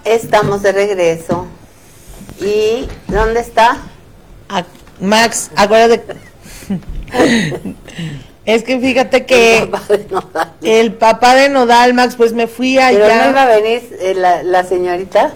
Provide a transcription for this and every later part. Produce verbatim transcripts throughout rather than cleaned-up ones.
Estamos de regreso. ¿Y dónde está? A, Max, acuérdate. Es que fíjate que el papá de Nodal, el papá de Nodal, Max, pues me fui allá. ¿Pero no iba a venir eh, la, la señorita?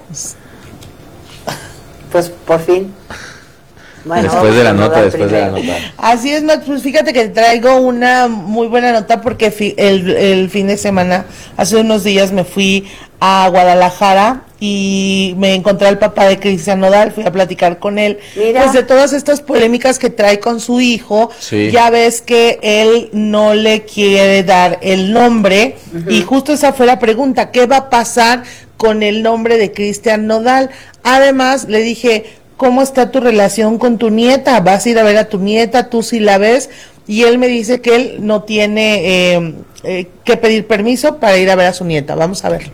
Pues por fin. Bueno, después de la nota, después primero. de la nota. Así es, Max, pues fíjate que traigo una muy buena nota porque fi, el, el fin de semana, hace unos días me fui a Guadalajara y me encontré al papá de Cristian Nodal, fui a platicar con él. Mira. Pues de todas estas polémicas que trae con su hijo, sí. Ya ves que él no le quiere dar el nombre, uh-huh. Y justo esa fue la pregunta, ¿qué va a pasar con el nombre de Cristian Nodal? Además, le dije, ¿cómo está tu relación con tu nieta? ¿Vas a ir a ver a tu nieta? ¿Tú sí la ves? Y él me dice que él no tiene eh, eh, que pedir permiso para ir a ver a su nieta. Vamos a ver.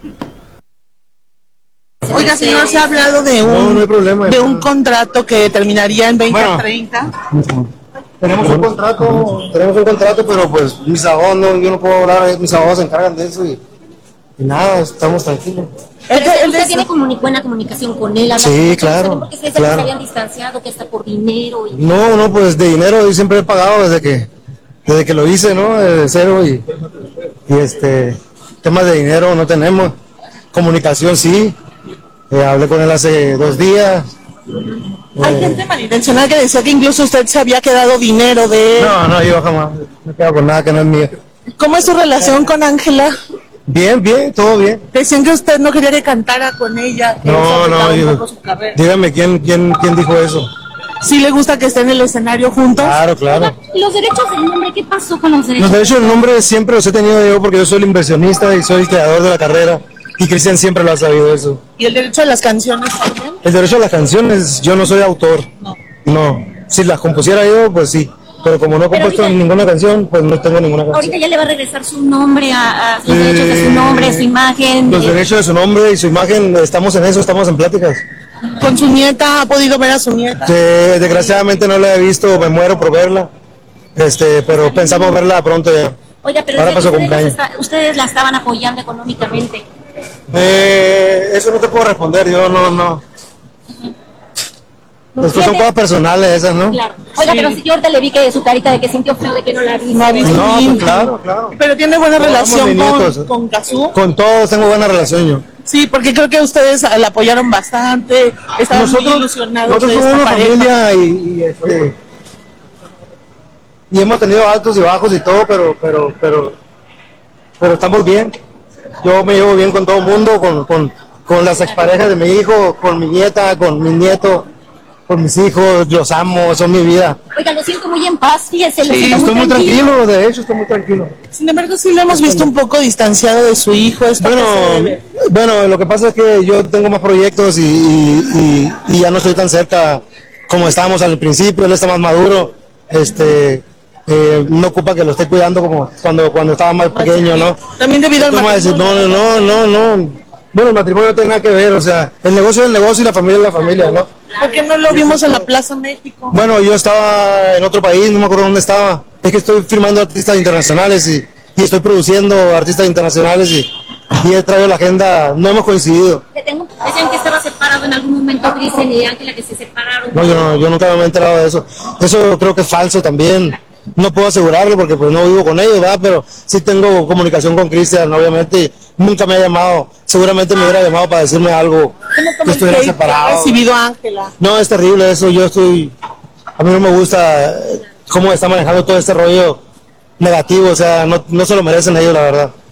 Oiga, señor, se ha hablado de un, no, no hay problema, de un contrato que terminaría en veinte treinta. Bueno, tenemos un contrato, tenemos un contrato, pero pues mis abogados, no, yo no puedo hablar, mis abogados se encargan de eso y, y nada, estamos tranquilos. Pero ¿Usted, usted tiene comuni- buena comunicación con él? Sí, claro. Porque ustedes claro. se habían distanciado, que está por dinero. Y... No, no, pues de dinero yo siempre he pagado desde que desde que lo hice, ¿no? De cero y, y este, temas de dinero no tenemos. Comunicación sí. Eh, hablé con él hace dos días. Hay eh, gente malintencionada que decía que incluso usted se había quedado dinero de él. No, no, yo jamás no he quedado con nada que no es mío. ¿Cómo es su relación con Ángela? Bien, bien, todo bien. Decían que usted no quería que cantara con ella. Que no, no, yo, dígame, ¿quién, quién, ¿quién dijo eso? ¿Sí le gusta que estén en el escenario juntos? Claro, claro. ¿Los derechos del nombre? ¿Qué pasó con los derechos? Los derechos del nombre siempre los he tenido yo porque yo soy el inversionista y soy el creador de la carrera. Y Cristian siempre lo ha sabido eso. ¿Y el derecho a las canciones también? El derecho a las canciones, yo no soy autor. No. No. Si las compusiera yo, pues sí. Pero como no he compuesto ahorita, ninguna canción, pues no tengo ninguna canción. Ahorita ya le va a regresar su nombre, a, a los eh, derechos de su nombre, su imagen. Los eh. derechos de su nombre y su imagen, estamos en eso, estamos en pláticas. ¿Con su nieta? ¿Ha podido ver a su nieta? Sí, desgraciadamente no la he visto, me muero por verla. Este, pero pensamos verla pronto ya. Oiga, pero ahora pasó ustedes, está, ustedes la estaban apoyando económicamente. Eh, eso no te puedo responder, yo no, no. Estas son cosas personales esas, ¿no? Claro. Oiga, sí. Pero si yo ahorita le vi que su carita de que sintió feo de que no la vi. No, no pues claro, claro. Pero tiene buena no, relación con, con Cazú. Con todos tengo buena relación yo. Sí, porque creo que ustedes la apoyaron bastante, estaban nosotros, muy ilusionados. Nosotros somos una pareja. familia y, y este y hemos tenido altos y bajos y todo, pero pero pero pero estamos bien. Yo me llevo bien con todo el mundo, con, con, con las exparejas de mi hijo, con mi nieta, con mi nieto, con mis hijos, los amo, son mi vida. Oiga, lo siento muy en paz, fíjese. Sí, lo estoy muy tranquilo. tranquilo, de hecho estoy muy tranquilo. Sin embargo, sí lo hemos visto un poco distanciado de su hijo. Bueno, bueno, lo que pasa es que yo tengo más proyectos y, y, y, y ya no estoy tan cerca como estábamos al principio, él está más maduro, este... Eh, no ocupa que lo esté cuidando como cuando cuando estaba más pequeño, ¿no? También debido al matrimonio. Decir, no, no, no, no. Bueno, el matrimonio no tiene nada que ver, o sea, el negocio es el negocio y la familia es la familia, ¿no? ¿Por qué no lo vimos en la Plaza México? Bueno, yo estaba en otro país, no me acuerdo dónde estaba. Es que estoy firmando artistas internacionales y, y estoy produciendo artistas internacionales y, y he traído la agenda, no hemos coincidido. Decían que estaba separado en algún momento, Cristian y Ángela, que se separaron. No, yo no, yo nunca me he enterado de eso. Eso creo que es falso también. No puedo asegurarlo porque pues no vivo con ellos, ¿verdad? Pero sí tengo comunicación con Cristian, obviamente. Nunca me ha llamado. Seguramente me hubiera llamado para decirme algo que estuviera separado. ¿Ha recibido a Ángela? No, es terrible eso. Yo estoy... A mí no me gusta cómo está manejando todo este rollo negativo. O sea, no, no se lo merecen ellos, la verdad.